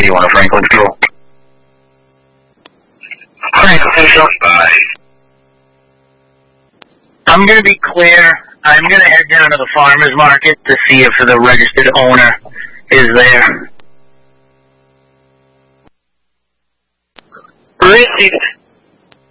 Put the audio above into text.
81 of Franklin Fuel. Franklin, I'm going to be clear. I'm going to head down to the farmer's market to see if the registered owner is there. Received.